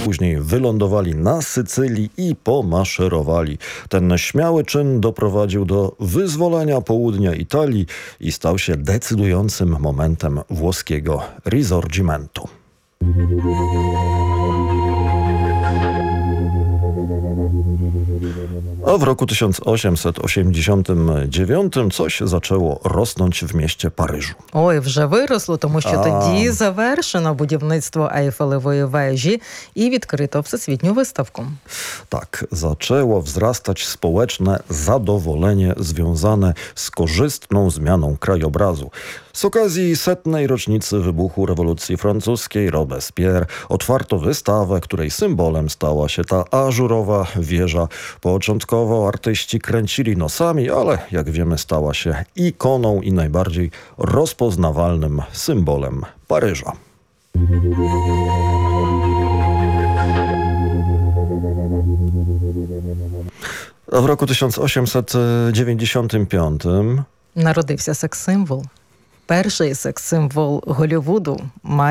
Później wylądowali na Sycylii i pomaszerowali. Ten śmiały czyn doprowadził do wyzwolenia południa Italii i stał się decydującym momentem włoskiego Risorgimentu. A w roku 1889 coś zaczęło rosnąć w mieście Paryżu. Ой, вже виросло, тому що тоді завершено будівництво Ейфелевої вежі і відкрито всесвітню виставку. Tak, zaczęło wzrastać społeczne zadowolenie związane z korzystną zmianą krajobrazu. Z okazji 100. rocznicy wybuchu rewolucji francuskiej Robespierre otwarto wystawę, której symbolem stała się ta ażurowa wieża. Początkowo artyści kręcili nosami, ale jak wiemy stała się ikoną i najbardziej rozpoznawalnym symbolem Paryża. A w roku 1895 Народився секс-символ. Перший секс-символ Голлівуду